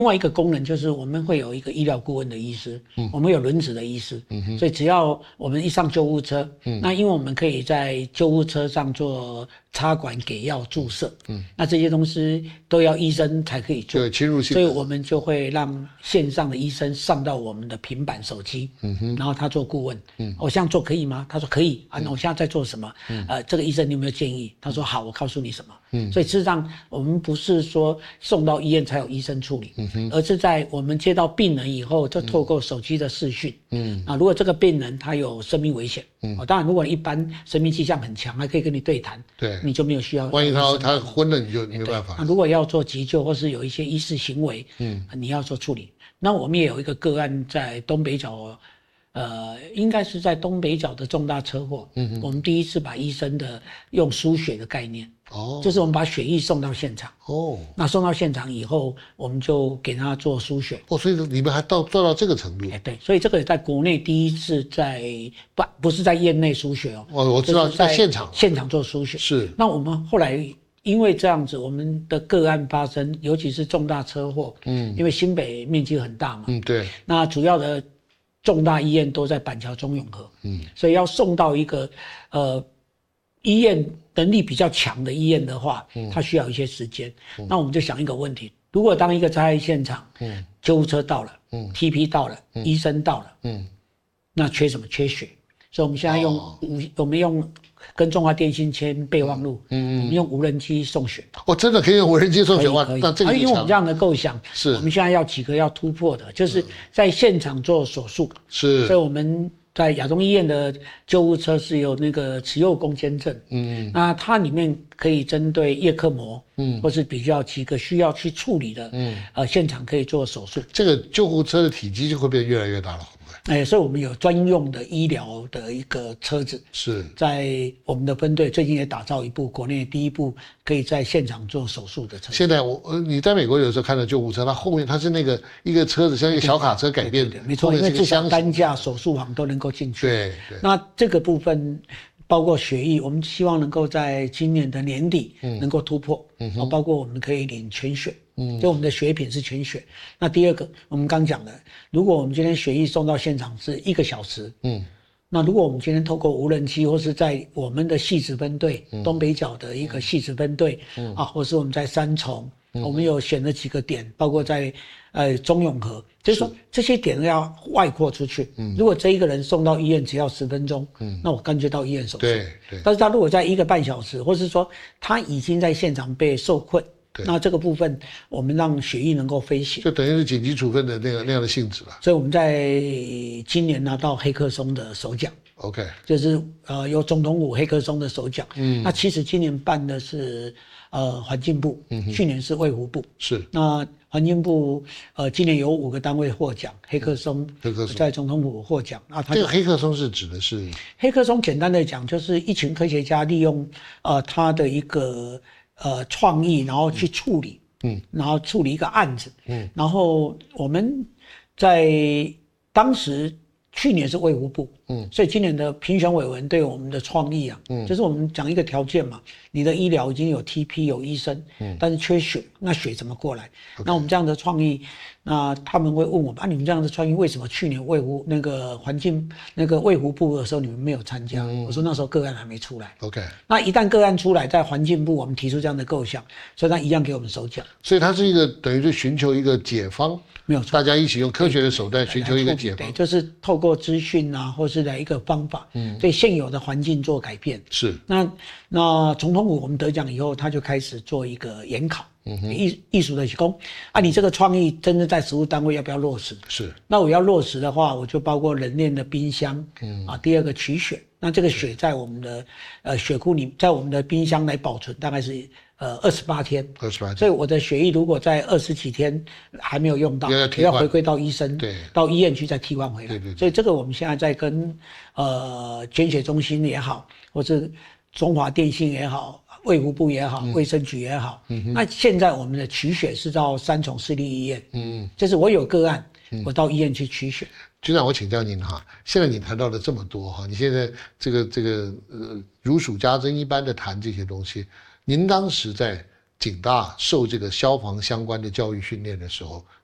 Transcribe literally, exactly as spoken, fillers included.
另外一个功能就是我们会有一个医疗顾问的医师，嗯、我们有轮值的医师，嗯、所以只要我们一上救护车，嗯、那因为我们可以在救护车上做插管、给药、注射，嗯、那这些东西都要医生才可以做， 对，侵入性， 所以我们就会让线上的医生上到我们的平板手机，嗯、然后他做顾问，嗯、我这样做可以吗？他说可以啊，那我现在在做什么？嗯、呃，这个医生你有没有建议？他说好，我告诉你什么。嗯，所以事实上我们不是说送到医院才有医生处理，嗯、而是在我们接到病人以后，就透过手机的视讯，嗯，啊，如果这个病人他有生命危险，嗯，哦，当然如果一般生命迹象很强，还可以跟你对谈， 对， 你就没有需要。 万一他他昏了，你就没办法。 那如果要做急救或是有一些医事行为，嗯，你要做处理。那我们也有一个个案在东北角。呃，应该是在东北角的重大车祸，嗯，我们第一次把医生的用输血的概念，哦，就是我们把血液送到现场，哦，那送到现场以后，我们就给他做输血， 哦，所以你们还到做到这个程度？ 哎，对，所以这个在国内第一次在不不是在院内输血哦， 哦，我知道在现场现场做输血， 是。 那我们后来因为这样子，我们的个案发生，尤其是重大车祸，嗯，因为新北面积很大嘛， 嗯，对， 那主要的。重大医院都在板桥中永和，嗯，所以要送到一个呃医院能力比较强的医院的话，嗯，它需要一些时间。嗯、那我们就想一个问题：如果当一个灾害现场，嗯，救护车到了，嗯 ，T P 到了，嗯、医生到了，嗯，那缺什么？缺血。所以我们现在用无、哦，我们用跟中华电信签备忘录，嗯嗯，我们用无人机送血。 哦，真的可以用无人机送血哇？那这个、啊、 因为我们这样的构想， 是我们现在要几个要突破的，就是在现场做手术， 是， 所以我们在亚东医院的救护车是有那个持有工签证，嗯，那它里面可以针对叶克膜，嗯，或是比较几个需要去处理的，嗯，呃，现场可以做手术。 这个救护车的体积就会变越来越大了。 哎，所以我们有专用的医疗的一个车子， 是在我们的分队最近也打造一部国内第一部可以在现场做手术的车子。 现在我呃你在美国有时候看到救护车，它后面它是那个一个车子像一个小卡车改变的， 没错，因为至少担架、手术房都能够进去。 对对。 那这个部分包括血液，我们希望能够在今年的年底能够突破，嗯，哦，包括我们可以领全血。嗯，就我们的血品是全血。那第二个，我们刚讲的，如果我们今天血液送到现场是一个小时，嗯，那如果我们今天透过无人机，或是在我们的细致分队、嗯、东北角的一个细致分队，嗯啊，或是我们在三重，嗯、我们有选了几个点，包括在呃中永和，就是说这些点要外扩出去。嗯，如果这一个人送到医院只要十分钟，嗯，那我干脆到医院手术。 对对。 但是他如果在一个半小时，或是说他已经在现场被受困。那这个部分，我们让血液能够飞行， 就等于是紧急处分的那个那样的性质了。 所以我们在今年拿到黑客松的首奖 ，OK， 就是呃由总统府黑客松的首奖。嗯，那其实今年办的是呃环境部，嗯，去年是卫福部， 是。 那环境部呃今年有五个单位获奖，黑客松，黑客松在总统府获奖。啊， 这个黑客松是指的是黑客松，简单的讲就是一群科学家利用呃他的一个。呃，创意，然后去处理，嗯，然后处理一个案子，嗯，然后我们在当时去年是卫福部，嗯，所以今年的评选委员对我们的创意啊，嗯，就是我们讲一个条件嘛，你的医疗已经有 T P 有医生，嗯，但是缺血，那血怎么过来？ Okay. 那我们这样的创意，那他们会问我们啊，你们这样的创意为什么去年卫福那个环境那个卫福部的时候你们没有参加？嗯、我说那时候个案还没出来 ，OK， 那一旦个案出来，在环境部我们提出这样的构想，所以他一样给我们首奖。 所以它是一个等于是寻求一个解方。 没有错， 大家一起用科学的手段寻求一个解方， 对，就是透过资讯啊，或是的一个方法，嗯，对现有的环境做改变。 是， 那那总统府我们得奖以后，他就开始做一个研考，嗯哼，艺艺术的提供啊，你这个创意真正在实务单位要不要落实？ 是， 那我要落实的话，我就包括冷链的冰箱，嗯啊，第二个取血，那这个血在我们的呃血库里，在我们的冰箱来保存，大概是。呃，二十八天， 二十八天， 所以我的血液如果在二十几天还没有用到，也要回归到医生， 对， 到医院去再替换回来。 对对对。 所以这个我们现在在跟呃捐血中心也好，或是中华电信也好，卫福部也好，卫、嗯、生局也好，嗯，那现在我们的取血是到三重市立医院，嗯，就是我有个案，嗯、我到医院去取血。 局长，我请教您哈，现在你谈到了这么多哈，你现在这个这个呃如数家珍一般的谈这些东西。您当时在警大受这个消防相关的教育训练的时候，